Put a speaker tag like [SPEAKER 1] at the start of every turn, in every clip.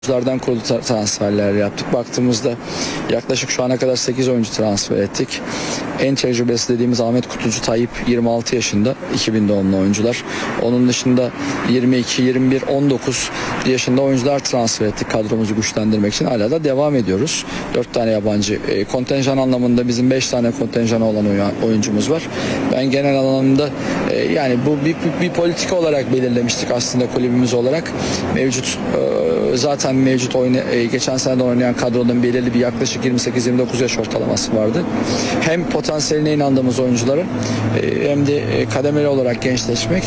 [SPEAKER 1] Oyunculardan kurulu transferler yaptık. Baktığımızda yaklaşık şu ana kadar 8 oyuncu transfer ettik. En tecrübesi dediğimiz Ahmet Kutucu Tayyip 26 yaşında, 2000 doğumlu oyuncular. Onun dışında 22, 21, 19 yaşında oyuncular transfer ettik kadromuzu güçlendirmek için. Hala da devam ediyoruz. 4 tane yabancı. Kontenjan anlamında bizim 5 tane kontenjanı olan oyuncumuz var. Ben genel anlamda yani bu bir politika olarak belirlemiştik aslında kulübümüz olarak. Zaten mevcut geçen seneden oynayan kadronun belirli bir yaklaşık 28-29 yaş ortalaması vardı. Hem potansiyeline inandığımız oyuncuların hem de kademeli olarak gençleşmek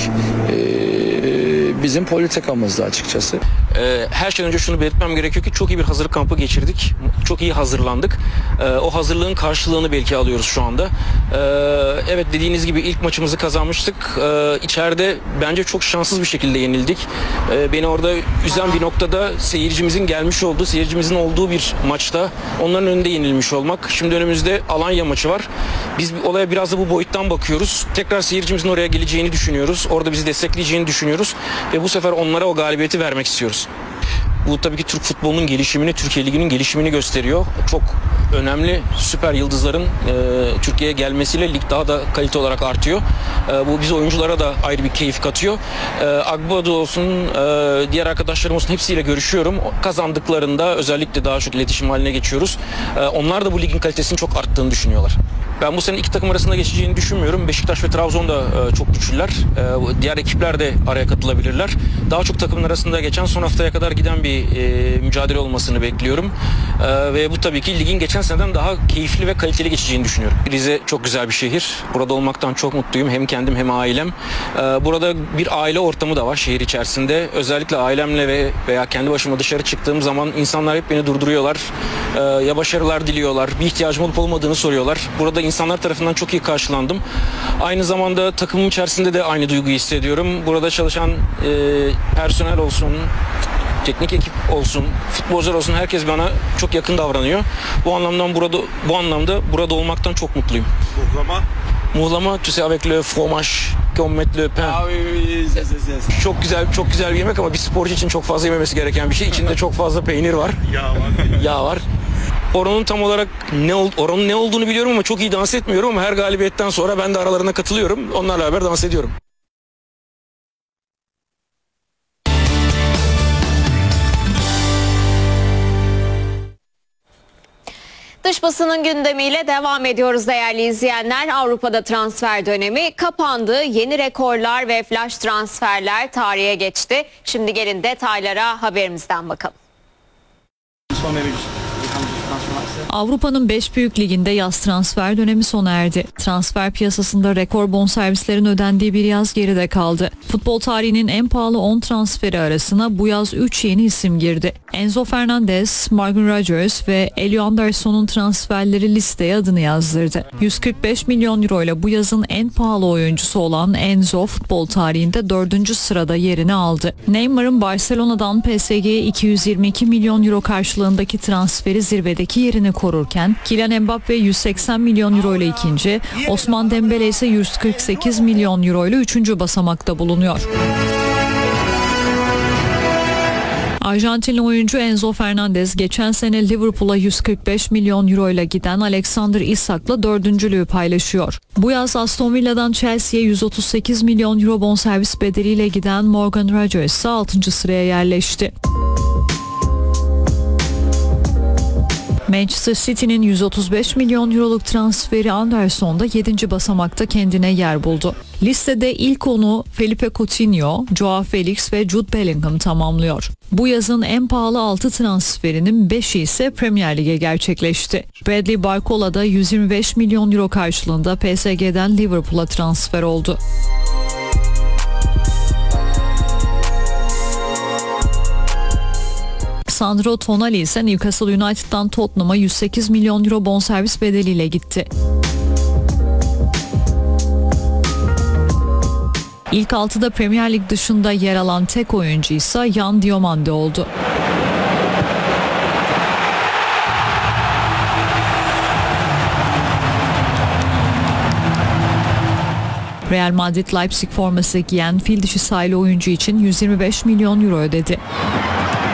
[SPEAKER 1] bizim politikamızdı açıkçası.
[SPEAKER 2] Her şeyden önce şunu belirtmem gerekiyor ki çok iyi bir hazırlık kampı geçirdik. Çok iyi hazırlandık. O hazırlığın karşılığını belki alıyoruz şu anda. Evet, dediğiniz gibi ilk maçımızı kazanmıştık. İçeride bence çok şanssız bir şekilde yenildik. Beni orada üzen bir noktada seyircimizin olduğu bir maçta onların önünde yenilmiş olmak. Şimdi önümüzde Alanya maçı var. Biz olaya biraz da bu boyuttan bakıyoruz. Tekrar seyircimizin oraya geleceğini düşünüyoruz. Orada bizi destekleyeceğini düşünüyoruz. Ve bu sefer onlara o galibiyeti vermek istiyoruz. Bu tabii ki Türk futbolunun gelişimini, Türkiye Ligi'nin gelişimini gösteriyor. Çok önemli süper yıldızların Türkiye'ye gelmesiyle lig daha da kalite olarak artıyor. Bu biz oyunculara da ayrı bir keyif katıyor. Agbo'da olsun, diğer arkadaşlarım olsun hepsiyle görüşüyorum. Kazandıklarında özellikle daha çok iletişim haline geçiyoruz. Onlar da bu ligin kalitesinin çok arttığını düşünüyorlar. Ben bu sene iki takım arasında geçeceğini düşünmüyorum. Beşiktaş ve Trabzon da çok güçlüler. Diğer ekipler de araya katılabilirler. Daha çok takımın arasında geçen son haftaya kadar giden bir mücadele olmasını bekliyorum. Ve bu tabii ki ligin geçen seneden daha keyifli ve kaliteli geçeceğini düşünüyorum. Rize çok güzel bir şehir. Burada olmaktan çok mutluyum. Hem kendim hem ailem. Burada bir aile ortamı da var şehir içerisinde. Özellikle ailemle veya kendi başıma dışarı çıktığım zaman insanlar hep beni durduruyorlar. Ya başarılar diliyorlar. Bir ihtiyacım olup olmadığını soruyorlar. Burada insanlar tarafından çok iyi karşılandım. Aynı zamanda takımım içerisinde de aynı duyguyu hissediyorum. Burada çalışan personel olsun, teknik ekip olsun, futbolcular olsun, herkes bana çok yakın davranıyor. Bu anlamda burada olmaktan çok mutluyum. Muhlama, tu sais avec le fromage qu'on met le pain.
[SPEAKER 3] Yes.
[SPEAKER 2] Çok güzel bir yemek ama bir sporcu için çok fazla yememesi gereken bir şey. İçinde çok fazla peynir var. Yağ var. Oranın tam olarak oranın ne olduğunu biliyorum ama çok iyi dans etmiyorum, ama her galibiyetten sonra ben de aralarına katılıyorum. Onlarla beraber dans ediyorum.
[SPEAKER 4] Dış basının gündemiyle devam ediyoruz değerli izleyenler. Avrupa'da transfer dönemi kapandı. Yeni rekorlar ve flash transferler tarihe geçti. Şimdi gelin detaylara haberimizden bakalım.
[SPEAKER 5] Avrupa'nın 5 büyük liginde yaz transfer dönemi sona erdi. Transfer piyasasında rekor bonservislerin ödendiği bir yaz geride kaldı. Futbol tarihinin en pahalı 10 transferi arasına bu yaz 3 yeni isim girdi. Enzo Fernandez, Morgan Rodgers ve Elio Anderson'un transferleri listeye adını yazdırdı. 145 milyon euro ile bu yazın en pahalı oyuncusu olan Enzo futbol tarihinde 4. sırada yerini aldı. Neymar'ın Barcelona'dan PSG'ye 222 milyon euro karşılığındaki transferi zirvedeki yerini korurken Kylian Mbappe 180 milyon euro ile ikinci, Ousmane Dembele ise 148 milyon euro ile 3. basamakta bulunuyor. Arjantinli oyuncu Enzo Fernandez geçen sene Liverpool'a 145 milyon euro ile giden Alexander Isak'la dördüncülüğü paylaşıyor. Bu yaz Aston Villa'dan Chelsea'ye 138 milyon euro bonservis bedeliyle giden Morgan Rodgers ise 6. sıraya yerleşti. Manchester City'nin 135 milyon euroluk transferi Anderson da 7. basamakta kendine yer buldu. Listede ilk onu Felipe Coutinho, Joao Felix ve Jude Bellingham tamamlıyor. Bu yazın en pahalı 6 transferinin 5'i ise Premier Lig'e gerçekleşti. Bradley Barcola da 125 milyon euro karşılığında PSG'den Liverpool'a transfer oldu. Sandro Tonali ise Newcastle United'dan Tottenham'a 108 milyon euro bonservis bedeliyle gitti. İlk 6'da Premier Lig dışında yer alan tek oyuncu ise Yan Diomande oldu. Real Madrid Leipzig forması giyen fil dişi sayılı oyuncu için 125 milyon euro ödedi.